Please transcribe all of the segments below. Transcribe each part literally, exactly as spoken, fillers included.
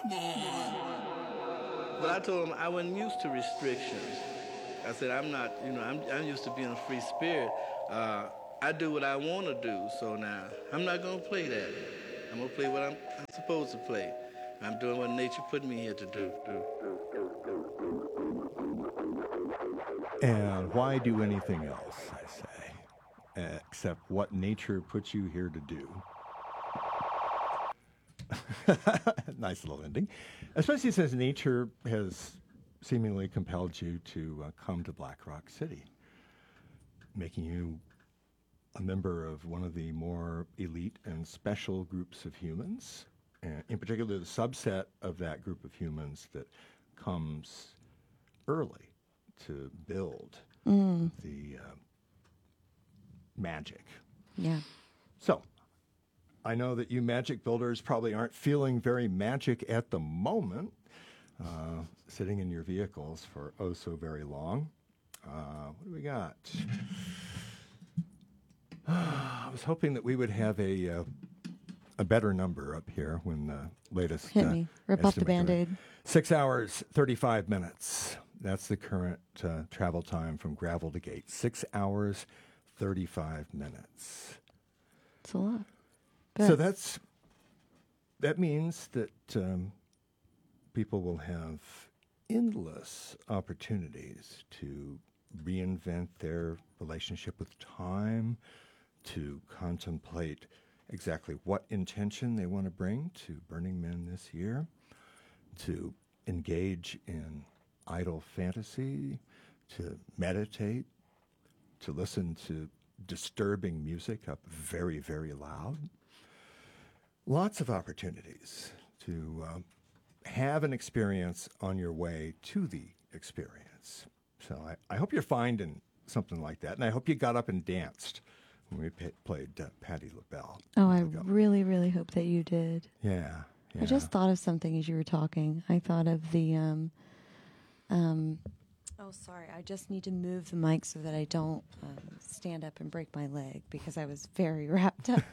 But I told him I wasn't used to restrictions. I said, I'm not, you know, I'm, I'm used to being a free spirit. Uh, I do what I want to do, so now I'm not going to play that. I'm going to play what I'm, I'm supposed to play. I'm doing what nature put me here to do. do. And why do anything else, I say, except what nature puts you here to do? Nice little ending. Especially since nature has seemingly compelled you to uh, come to Black Rock City, making you a member of one of the more elite and special groups of humans, and in particular the subset of that group of humans that comes early to build Mm. the uh, magic. Yeah. So, I know that you magic builders probably aren't feeling very magic at the moment, uh, sitting in your vehicles for oh so very long. Uh, what do we got? I was hoping that we would have a uh, a better number up here when the latest Hit uh, me. Rip off the estimate- Band-Aid. Six hours, thirty-five minutes. That's the current uh, travel time from Gravel to Gate. Six hours, thirty-five minutes. It's a lot. So But that's that means that um, people will have endless opportunities to reinvent their relationship with time, to contemplate exactly what intention they want to bring to Burning Man this year, to engage in idle fantasy, to meditate, to listen to disturbing music up very, very loud. Lots of opportunities to um, have an experience on your way to the experience. So I, I hope you're finding something like that, and I hope you got up and danced when we pa- played uh, Patti LaBelle. oh, I ago. really, really hope that you did. Yeah, yeah. I just thought of something as you were talking. I thought of the um um oh sorry, I just need to move the mic so that I don't um, stand up and break my leg because I was very wrapped up.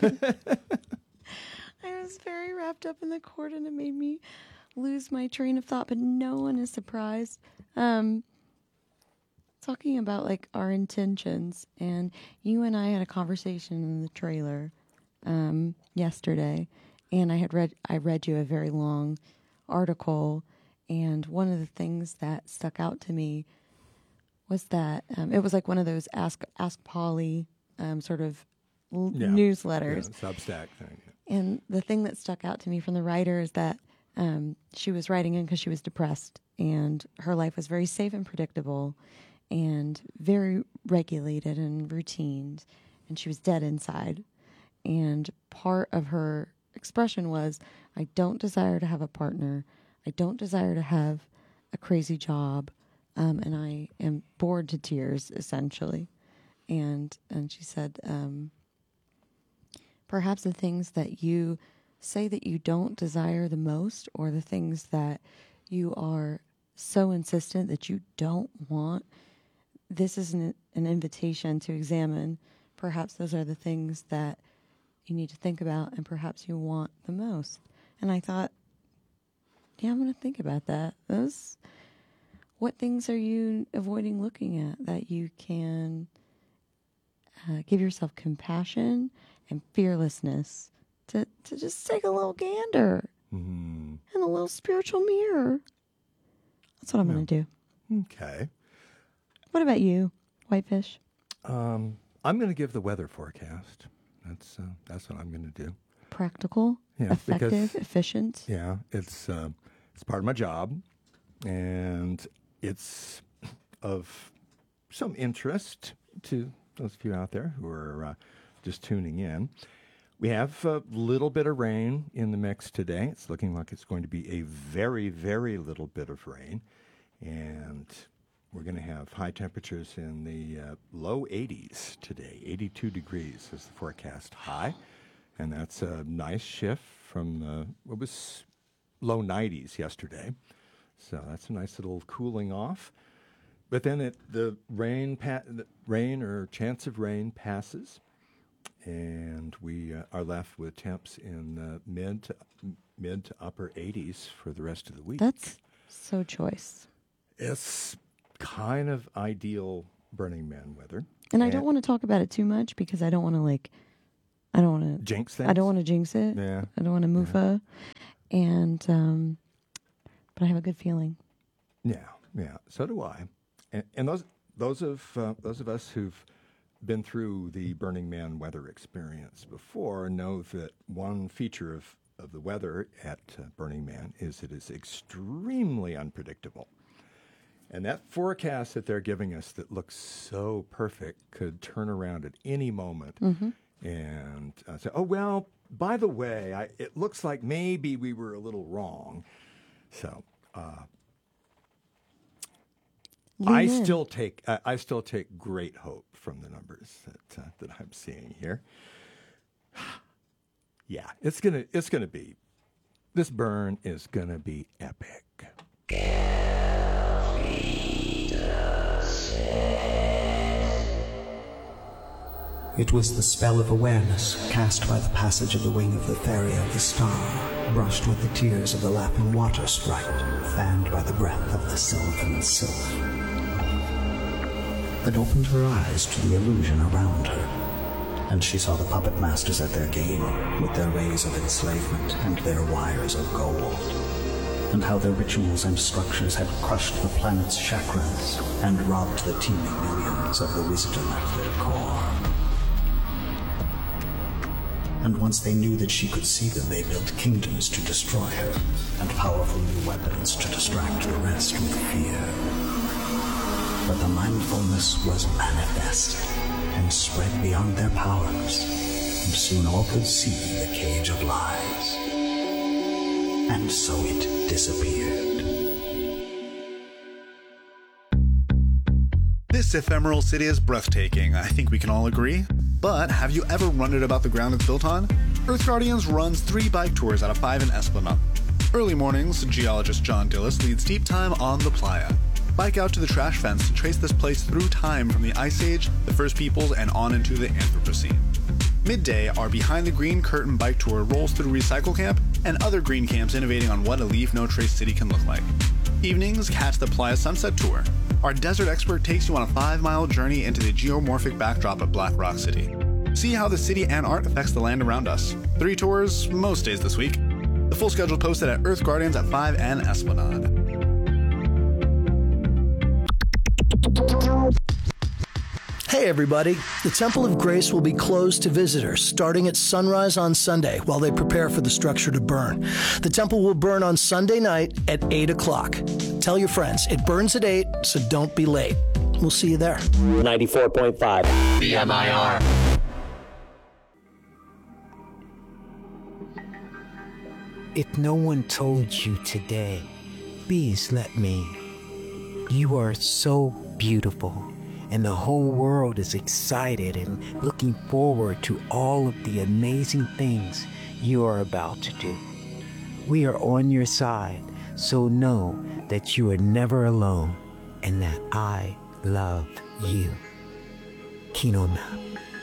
I was very wrapped up in the cord and it made me lose my train of thought, but no one is surprised. Um talking about like our intentions, and you and I had a conversation in the trailer um yesterday, and I had read I read you a very long article, and one of the things that stuck out to me was that um, it was like one of those ask ask Polly um, sort of l- Yeah. newsletters. Yeah, Substack thing. Yeah. And the thing that stuck out to me from the writer is that um, she was writing in because she was depressed, and her life was very safe and predictable, and very regulated and routine, and she was dead inside. And part of her expression was, I don't desire to have a partner. I don't desire to have a crazy job. Um, and I am bored to tears, essentially. And and she said, um, perhaps the things that you say that you don't desire the most, or the things that you are so insistent that you don't want, this is an, an invitation to examine. Perhaps those are the things that you need to think about and perhaps you want the most. And I thought, yeah, I'm going to think about that. Those, what things are you avoiding looking at that you can uh, give yourself compassion and fearlessness to, to just take a little gander Mm-hmm. in a little spiritual mirror. That's what I'm Yeah. going to do. Okay. What about you, Whitefish? Um, I'm going to give the weather forecast. That's uh, that's what I'm going to do. Practical, Yeah, effective, because- efficient. Yeah, it's uh, it's part of my job, and it's of some interest to those of you out there who are uh, just tuning in. We have a little bit of rain in the mix today. It's looking like it's going to be a very, very little bit of rain, and we're going to have high temperatures in the uh, low eighties today. eighty-two degrees is the forecast high, and that's a nice shift from uh, what was low nineties yesterday. So that's a nice little cooling off. But then it, the rain, pa- the rain or chance of rain passes, and we uh, are left with temps in the mid to, mid to upper eighties for the rest of the week. That's so choice. It's kind of ideal Burning Man weather. And, and I don't want to talk about it too much because I don't want to, like, I don't want to... Jinx things? I don't want to jinx it. Yeah. I don't want to moofa. Yeah. And, um, but I have a good feeling. Yeah, yeah. So do I. And, and those those of uh, those of us who've been through the Burning Man weather experience before know that one feature of, of the weather at uh, Burning Man is it is extremely unpredictable. And that forecast that they're giving us that looks so perfect could turn around at any moment mm-hmm. and uh, say, oh, well, by the way, I, it looks like maybe we were a little wrong. So uh, I in. still take I, I still take great hope from the numbers that uh, that I'm seeing here. Yeah, it's gonna it's gonna be this burn is gonna be epic. It was the spell of awareness cast by the passage of the wing of the fairy of the star, brushed with the tears of the lapping water sprite, fanned by the breath of the sylvan sylph, that opened her eyes to the illusion around her, and she saw the puppet masters at their game, with their ways of enslavement and their wires of gold, and how their rituals and structures had crushed the planet's chakrams and robbed the teeming millions of the wisdom at their core. And once they knew that she could see them, they built kingdoms to destroy her, and powerful new weapons to distract the rest with fear. But the mindfulness was manifest, and spread beyond their powers, and soon all could see the cage of lies. And so it disappeared. This ephemeral city is breathtaking, I think we can all agree. But have you ever wondered about the ground it's built on? Earth Guardians runs three bike tours out of five in Esplanade. Early mornings, geologist John Dillis leads deep time on the playa. Bike out to the trash fence to trace this place through time from the Ice Age, the First Peoples, and on into the Anthropocene. Midday, our Behind the Green Curtain bike tour rolls through Recycle Camp and other green camps innovating on what a Leave No Trace city can look like. Evenings, catch the Playa Sunset Tour. Our desert expert takes you on a five-mile journey into the geomorphic backdrop of Black Rock City. See how the city and art affects the land around us. Three tours, most days this week. The full schedule posted at Earth Guardians at five and Esplanade. Hey everybody, the Temple of Grace will be closed to visitors starting at sunrise on Sunday while they prepare for the structure to burn. The temple will burn on Sunday night at eight o'clock. Tell your friends, it burns at eight, so don't be late. We'll see you there. ninety-four point five B M I R. If no one told you today, please let me. You are so beautiful. And the whole world is excited and looking forward to all of the amazing things you are about to do. We are on your side, so know that you are never alone and that I love you. Kino Map.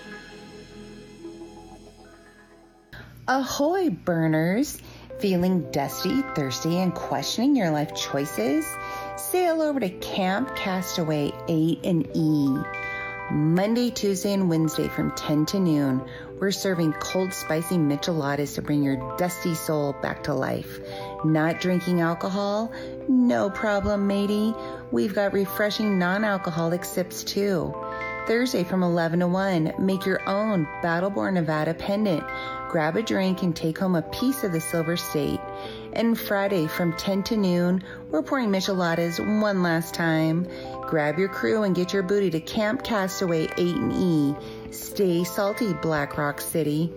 Ahoy, burners! Feeling dusty, thirsty, and questioning your life choices? Sail over to Camp Castaway eight and E. Monday, Tuesday, and Wednesday from ten to noon, we're serving cold, spicy micheladas to bring your dusty soul back to life. Not drinking alcohol? No problem, matey. We've got refreshing non-alcoholic sips too. Thursday from eleven to one, make your own Battleborn Nevada pendant. Grab a drink and take home a piece of the Silver State. And Friday from ten to noon, we're pouring micheladas one last time. Grab your crew and get your booty to Camp Castaway eight and E. Stay salty, Black Rock City.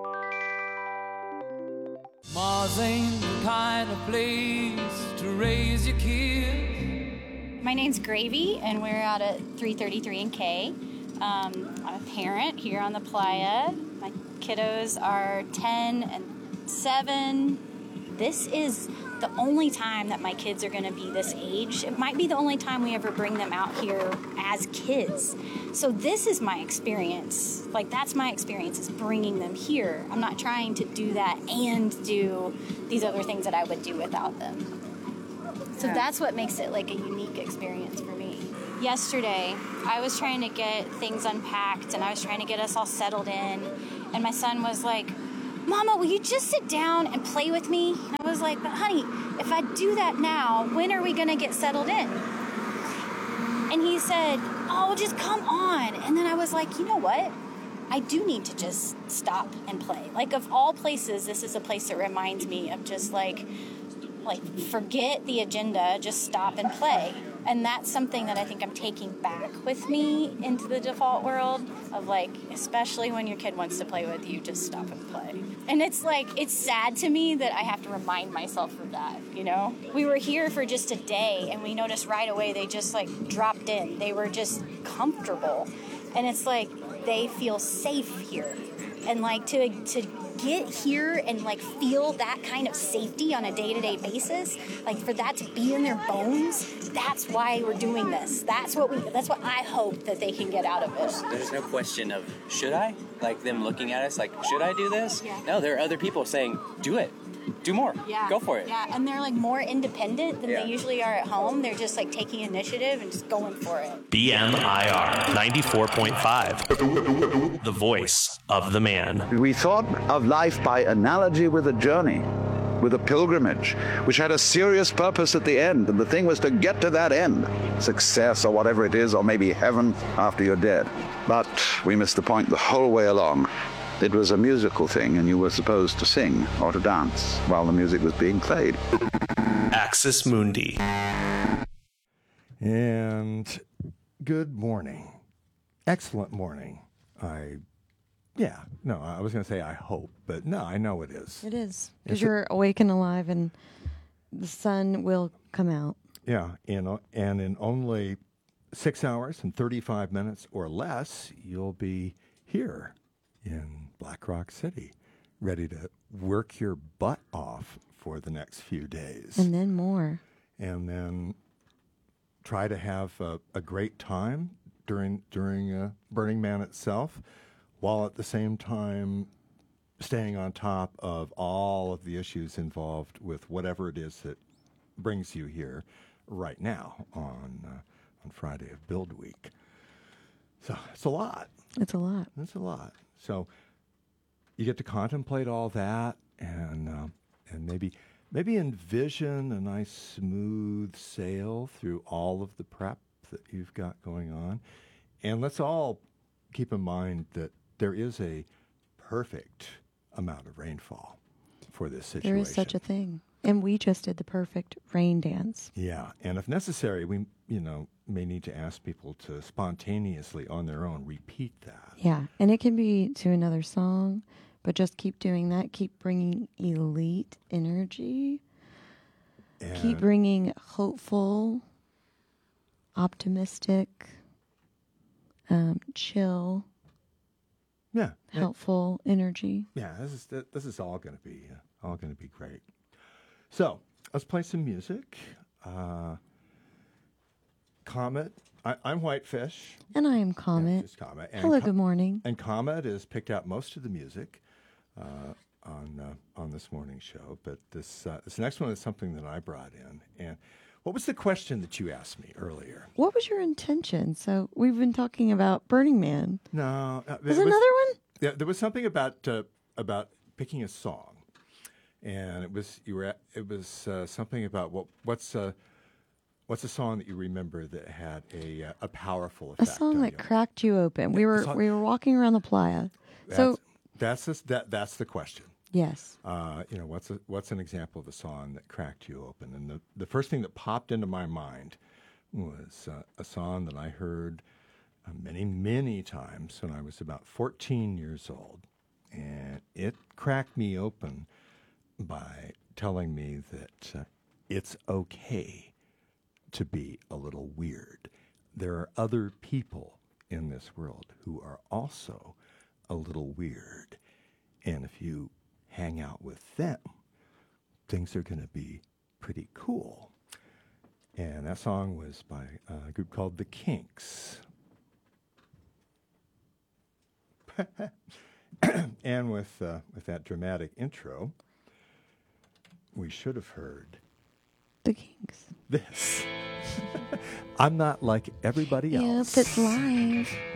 Mars ain't the kind of place to raise your kids. My name's Gravy, and we're out at three thirty-three and K. Um, I'm a parent here on the playa. My kiddos are ten and seven. This is the only time that my kids are going to be this age. It might be the only time we ever bring them out here as kids. So this is my experience. Like, that's my experience, is bringing them here. I'm not trying to do that and do these other things that I would do without them. So that's what makes it like a unique experience for me. Yesterday, I was trying to get things unpacked and I was trying to get us all settled in. And my son was like, Mama, will you just sit down and play with me? And I was like, but honey, if I do that now, when are we going to get settled in? And he said, oh, just come on. And then I was like, you know what? I do need to just stop and play. Like, of all places, this is a place that reminds me of just like, like forget the agenda, just stop and play. And that's something that I think I'm taking back with me into the default world of, like, especially when your kid wants to play with you, just stop and play. And it's like, it's sad to me that I have to remind myself of that, you know? We were here for just a day and we noticed right away they just like dropped in. They were just comfortable. And it's like, they feel safe here. And like to to get here and like feel that kind of safety on a day-to-day basis, like for that to be in their bones, that's why we're doing this. That's what we that's what I hope that they can get out of it. There's no question of should I? Like them looking at us like, should I do this? Yeah. No, there are other people saying, do it. Do more. Yeah. Go for it. Yeah, and they're like more independent than Yeah. they usually are at home. They're just like taking initiative and just going for it. B M I R ninety-four point five, the voice of the man. We thought of life by analogy with a journey, with a pilgrimage, which had a serious purpose at the end, and the thing was to get to that end, success or whatever it is, or maybe heaven after you're dead. But we missed the point the whole way along. It was a musical thing, and you were supposed to sing or to dance while the music was being played. Axis Mundi. And good morning. Excellent morning. I, yeah, no, I was going to say I hope, but no, I know it is. It is. Because It's you're awake and alive and the sun will come out. Yeah, in, and in only six hours and thirty-five minutes or less, you'll be here in Black Rock City, ready to work your butt off for the next few days. And then more. And then try to have a, a great time during during uh, Burning Man itself, while at the same time staying on top of all of the issues involved with whatever it is that brings you here right now on uh, on Friday of Build Week. So it's a lot. It's a lot. It's a lot. So you get to contemplate all that, and uh, and maybe maybe envision a nice smooth sail through all of the prep that you've got going on. And let's all keep in mind that there is a perfect amount of rainfall for this situation. There is such a thing. And we just did the perfect rain dance. Yeah, and if necessary, we you know may need to ask people to spontaneously on their own repeat that. Yeah, and it can be to another song, but just keep doing that. Keep bringing elite energy. And keep bringing hopeful, optimistic, um, chill, yeah, helpful energy. Yeah, this is this is all going to be uh, all going to be great. So let's play some music. Uh, Comet. I, I'm Whitefish. And I am Comet. Yeah, just Comet. And Hello, Co- good morning. And Comet has picked out most of the music uh, on uh, on this morning's show. But this uh, this next one is something that I brought in. And what was the question that you asked me earlier? What was your intention? So we've been talking about Burning Man. No, uh, Was another one? Yeah, there was something about uh, about picking a song, and it was you were at, it was uh, something about what what's a what's a song that you remember that had a uh, a powerful A effect. song on that you? cracked you open. We Yeah, were a song- we were walking around the playa. So That's that's, the, that that's the question. yes. Uh, you know, what's a, what's an example of a song that cracked you open? And the, the first thing that popped into my mind was uh, a song that I heard uh, many, many times when I was about fourteen years old. And it cracked me open by telling me that uh, it's okay to be a little weird. There are other people in this world who are also a little weird. And if you hang out with them, things are going to be pretty cool. And that song was by a group called The Kinks. And with uh, with that dramatic intro, we should have heard The Kinks. This. I'm not like everybody Yep, else. it's live.